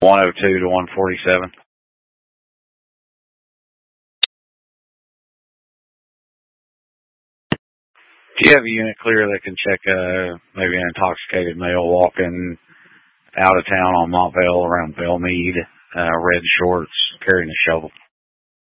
102 to 147. Do you have a unit clear that can check maybe an intoxicated male walking out of town on Montvale around Bellmead, red shorts, carrying a shovel?